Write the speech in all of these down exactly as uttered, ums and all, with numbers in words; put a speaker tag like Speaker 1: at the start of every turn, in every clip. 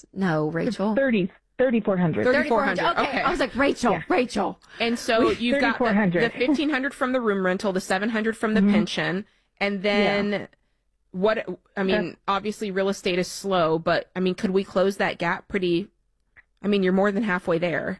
Speaker 1: No, Rachel.
Speaker 2: thirty, thirty-four hundred.
Speaker 1: thirty-four hundred. Okay. okay. I was like, Rachel, yeah. Rachel.
Speaker 3: And so you've got the, the fifteen hundred from the room rental, the seven hundred from the mm-hmm. pension, and then yeah. what, I mean, That's, obviously real estate is slow, but I mean, could we close that gap pretty, I mean, you're more than halfway there.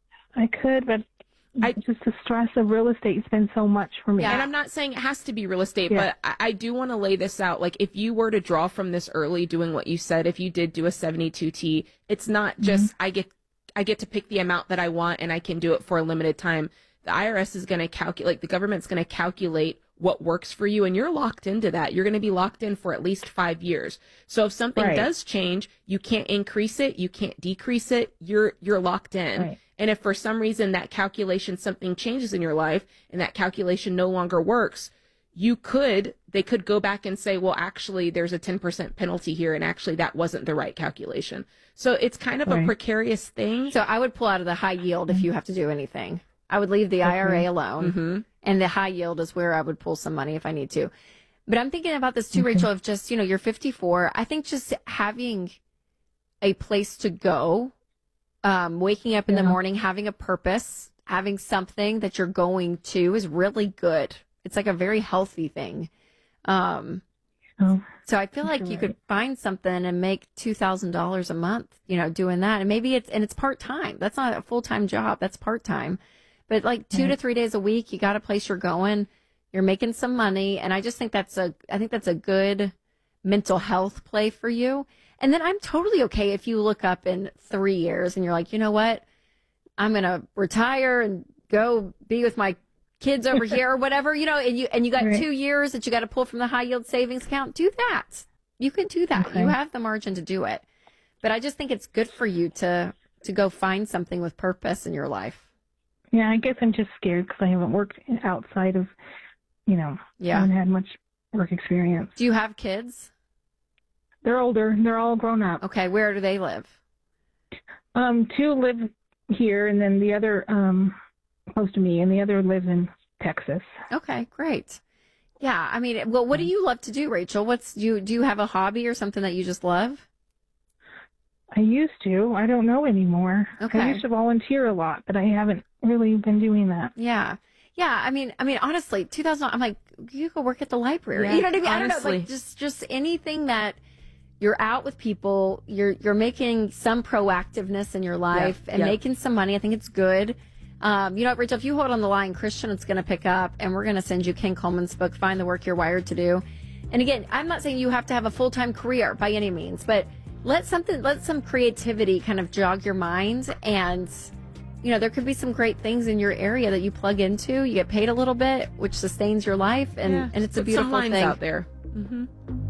Speaker 2: I could, but I, just the stress of real estate has been so much for me.
Speaker 3: Yeah, and I'm not saying it has to be real estate, yeah. but I, I do want to lay this out. Like, if you were to draw from this early, doing what you said, if you did do a seventy-two T, it's not just mm-hmm. I get I get to pick the amount that I want and I can do it for a limited time. The I R S is going to calculate, the government's going to calculate what works for you, and you're locked into that. You're going to be locked in for at least five years. So if something right. does change, you can't increase it, you can't decrease it. You're you're locked in. Right. And if for some reason that calculation, something changes in your life and that calculation no longer works, you could, they could go back and say, well, actually, there's a ten percent penalty here, and actually that wasn't the right calculation. So it's kind of right. a precarious thing.
Speaker 1: So I would pull out of the high yield if you have to do anything. I would leave the okay. I R A alone, mm-hmm. and the high yield is where I would pull some money if I need to. But I'm thinking about this too, okay. Rachel, of just, you know, you're fifty-four. I think just having a place to go, um, waking up in yeah. the morning, having a purpose, having something that you're going to is really good. It's like a very healthy thing. Um, oh, so I feel like right. you could find something and make two thousand dollars a month, you know, doing that. And maybe it's, and it's part-time. That's not a full-time job. That's part-time. But like two right. to three days a week, you got a place you're going, you're making some money. And I just think that's a, I think that's a good mental health play for you. And then I'm totally okay if you look up in three years and you're like, you know what? I'm going to retire and go be with my kids over here or whatever, you know, and you, and you got right. two years that you got to pull from the high yield savings account. Do that. You can do that. Okay. You have the margin to do it. But I just think it's good for you to, to go find something with purpose in your life.
Speaker 2: Yeah, I guess I'm just scared because I haven't worked outside of, you know,
Speaker 1: yeah.
Speaker 2: I haven't had much work experience.
Speaker 1: Do you have kids?
Speaker 2: They're older. They're all grown up.
Speaker 1: Okay, where do they live?
Speaker 2: Um, two live here, and then the other um, close to me, and the other lives in Texas.
Speaker 1: Okay, great. Yeah, I mean, well, what do you love to do, Rachel? What's do you, do you have a hobby or something that you just love?
Speaker 2: I used to. I don't know anymore.
Speaker 1: Okay.
Speaker 2: I used to volunteer a lot, but I haven't really been doing that.
Speaker 1: Yeah. Yeah. I mean, I mean, honestly, two thousand, I'm like, you go work at the library. Yeah, you know what I mean? Honestly. I don't know. Like just, just anything that you're out with people, you're, you're making some proactiveness in your life yeah, and yeah. making some money. I think it's good. Um, you know what, Rachel, if you hold on the line, Christian is going to pick up and we're going to send you Ken Coleman's book, Find the Work You're Wired to Do. And again, I'm not saying you have to have a full-time career by any means, but let something, let some creativity kind of jog your mind. And, you know, there could be some great things in your area that you plug into. You get paid a little bit, which sustains your life. And,
Speaker 3: yeah,
Speaker 1: and it's a
Speaker 3: put
Speaker 1: beautiful
Speaker 3: some lines
Speaker 1: thing
Speaker 3: out there. Mm-hmm.